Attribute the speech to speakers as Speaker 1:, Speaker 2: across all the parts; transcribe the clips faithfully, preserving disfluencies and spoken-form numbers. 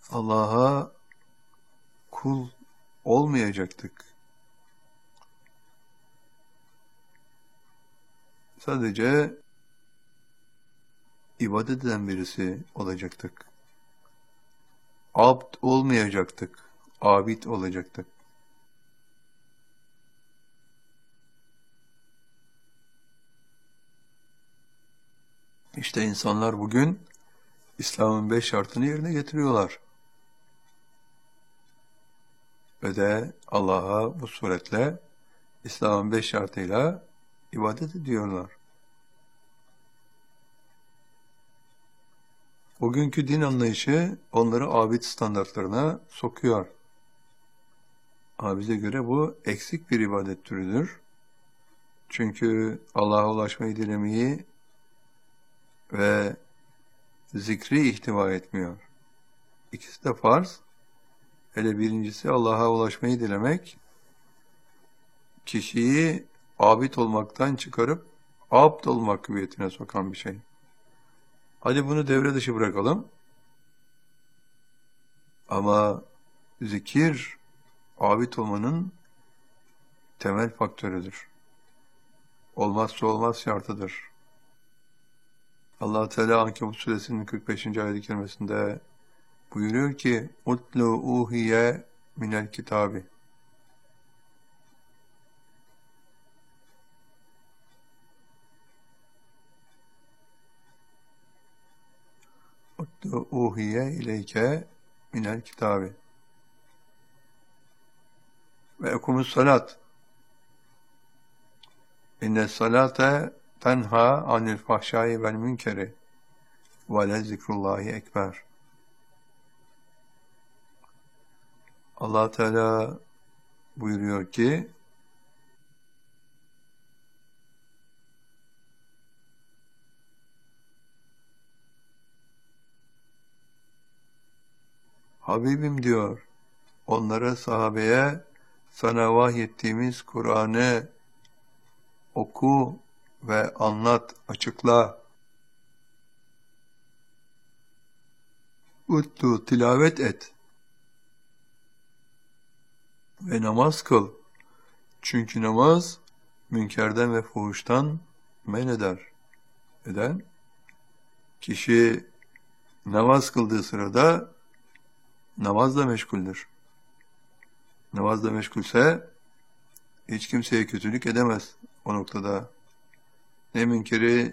Speaker 1: Allah'a kul olmayacaktık. Sadece ibadet eden birisi olacaktık. Abd olmayacaktık. Abid olacaktık. İşte insanlar bugün İslam'ın beş şartını yerine getiriyorlar. Ve de Allah'a bu suretle İslam'ın beş şartıyla ibadet ediyorlar. Bugünkü din anlayışı onları abid standartlarına sokuyor. Ama bize göre bu eksik bir ibadet türüdür. Çünkü Allah'a ulaşmayı dilemeyi ve zikri ihtiva etmiyor. İkisi de farz. Hele birincisi Allah'a ulaşmayı dilemek, kişiyi abid olmaktan çıkarıp abd olmak hüviyetine sokan bir şey. Hadi bunu devre dışı bırakalım. Ama zikir, abid olmanın temel faktörüdür. Olmazsa olmaz şartıdır. Allah Teala Ankebut Suresinin kırk beşinci ayet-i kerimesinde buyuruyor ki "Utlu uhiye minel kitabi." "Utlu uhiye ileyke minel kitabi." Ve ekumus salat. İnne salate tenha anil fahşai vel münkeri ve le zikrullahi ekber. Allah Teala buyuruyor ki Habibim diyor, onlara, sahabeye sana vahyettiğimiz Kur'an'ı oku ve anlat, açıkla. Utlu, tilavet et ve namaz kıl. Çünkü namaz münkerden ve fuhuştan men eder. Neden? Kişi namaz kıldığı sırada namazla meşguldür. Namazla meşgulse hiç kimseye kötülük edemez o noktada. Ne münkeri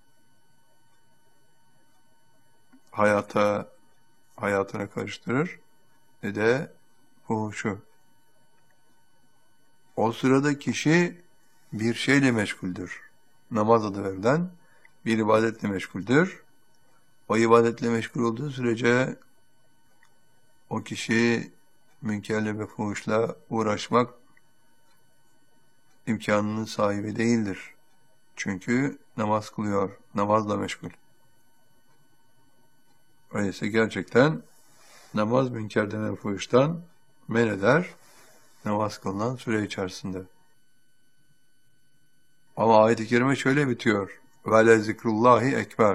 Speaker 1: hayata, hayatına karıştırır ne de fuhuşu. O sırada kişi bir şeyle meşguldür. Namaz adı verilen bir ibadetle meşguldür. O ibadetle meşgul olduğu sürece o kişi münkerle ve fuhuşla uğraşmak imkanının sahibi değildir. Çünkü namaz kılıyor, namazla meşgul. Öyleyse gerçekten namaz münkerden ve fuhuştan men eder, namaz kılınan süre içerisinde. Ama ayet-i kerime şöyle bitiyor. وَلَا zikrullahi ekber.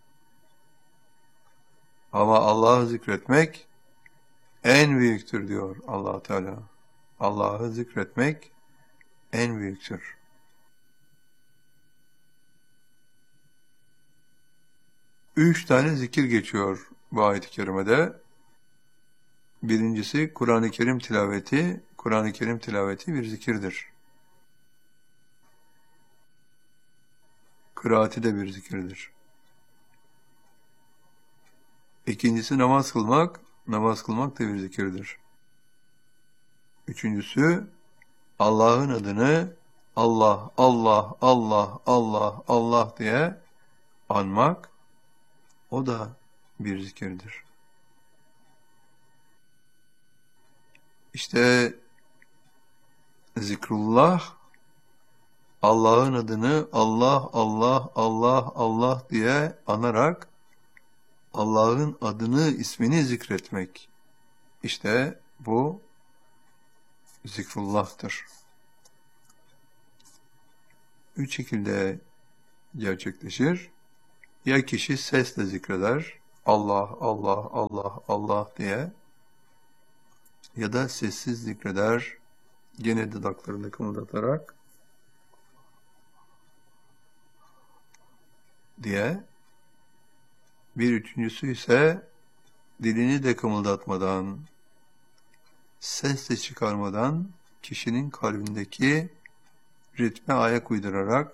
Speaker 1: Ama Allah'ı zikretmek en büyüktür diyor Allah Teala. Allah'ı zikretmek en büyüktür. Üç tane zikir geçiyor bu ayet-i kerimede. Birincisi Kur'an-ı Kerim tilaveti. Kur'an-ı Kerim tilaveti bir zikirdir. Kıraati de bir zikirdir. İkincisi namaz kılmak. Namaz kılmak da bir zikirdir. Üçüncüsü Allah'ın adını Allah, Allah, Allah, Allah, Allah diye anmak. O da bir zikirdir. İşte zikrullah, Allah'ın adını Allah, Allah, Allah, Allah diye anarak Allah'ın adını, ismini zikretmek. İşte bu zikrullah'tır. Üç şekilde gerçekleşir. Ya kişi sesle zikreder, Allah, Allah, Allah, Allah. Allah diye, ya da sessiz zikreder, gene dudaklarını kımıldatarak diye. Bir üçüncüsü ise dilini de kımıldatmadan, ses de çıkarmadan kişinin kalbindeki ritme ayak uydurarak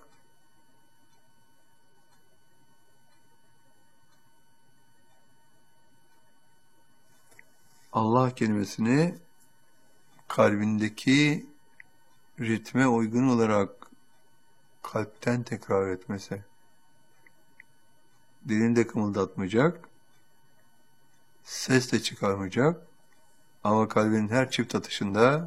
Speaker 1: Allah kelimesini kalbindeki ritme uygun olarak kalpten tekrar etmesi. Dilini de kımıldatmayacak, ses de çıkarmayacak ama kalbinin her çift atışında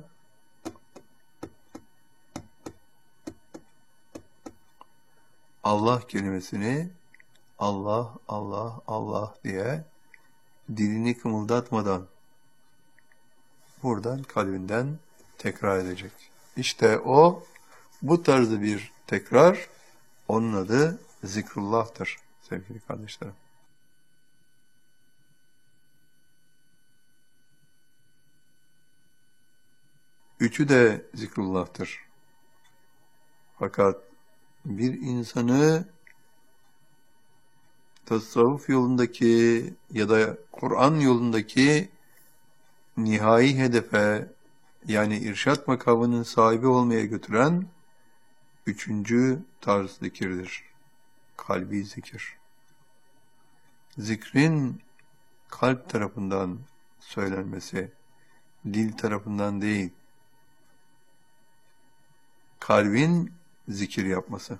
Speaker 1: Allah kelimesini Allah, Allah, Allah diye dilini kımıldatmadan buradan kalbinden tekrar edecek. İşte o, bu tarzda bir tekrar, onun adı zikrullah'tır sevgili kardeşlerim. Üçü de zikrullah'tır. Fakat bir insanı tasavvuf yolundaki ya da Kur'an yolundaki nihai hedefe, yani irşat makamının sahibi olmaya götüren üçüncü tarz zikirdir. Kalbi zikir. Zikrin kalp tarafından söylenmesi, dil tarafından değil, kalbin zikir yapması.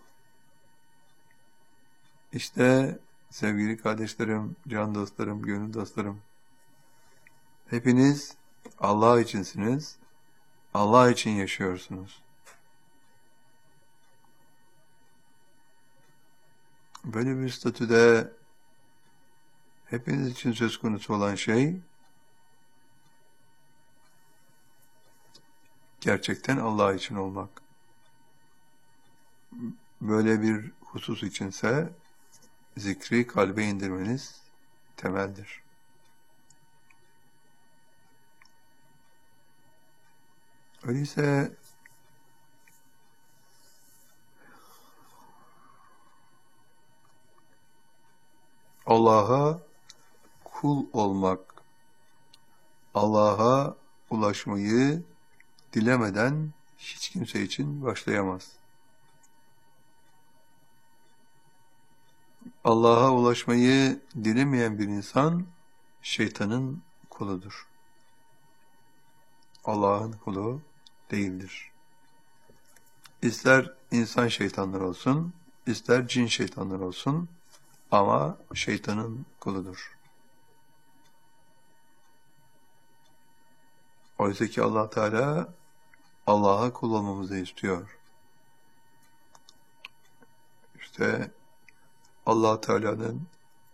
Speaker 1: İşte sevgili kardeşlerim, can dostlarım, gönül dostlarım, hepiniz Allah içinsiniz, Allah için yaşıyorsunuz. Böyle bir statüde hepiniz için söz konusu olan şey, gerçekten Allah için olmak. Böyle bir husus içinse zikri kalbe indirmeniz temeldir. Öyleyse Allah'a kul olmak, Allah'a ulaşmayı dilemeden hiç kimse için başlayamaz. Allah'a ulaşmayı dilemeyen bir insan şeytanın kuludur. Allah'ın kulu değildir. İster insan şeytanlar olsun, ister cin şeytanlar olsun, ama şeytanın kuludur. Oysa ki Allah Teala Allah'a kul olmamızı istiyor. İşte Allah Teala'nın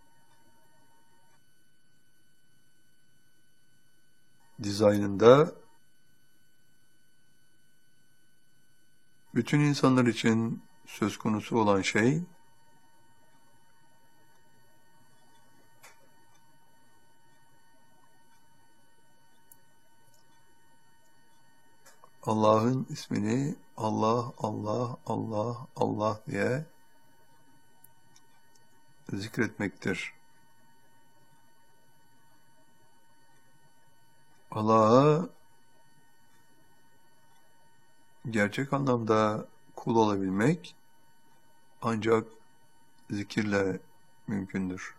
Speaker 1: dizaynında bütün insanlar için söz konusu olan şey, Allah'ın ismini Allah, Allah, Allah, Allah diye zikretmektir. Allah'a gerçek anlamda kul olabilmek ancak zikirle mümkündür.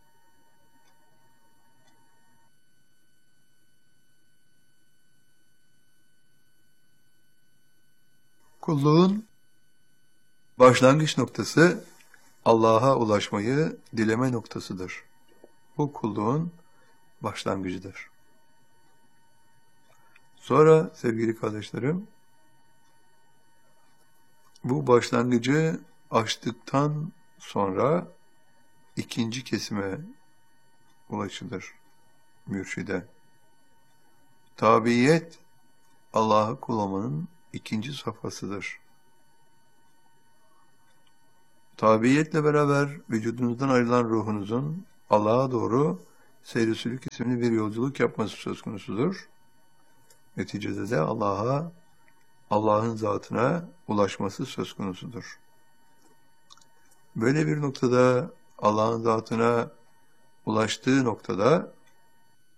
Speaker 1: Kulluğun başlangıç noktası Allah'a ulaşmayı dileme noktasıdır. Bu kulluğun başlangıcıdır. Sonra sevgili kardeşlerim, bu başlangıcı aştıktan sonra ikinci kesime ulaşılır mürşide. Tabiyet, Allah'a kul olmanın ikinci safhasıdır. Tabiyetle beraber vücudunuzdan ayrılan ruhunuzun Allah'a doğru seyr-i sülük isimli bir yolculuk yapması söz konusudur. Neticede de Allah'a, Allah'ın zatına ulaşması söz konusudur. Böyle bir noktada Allah'ın zatına ulaştığı noktada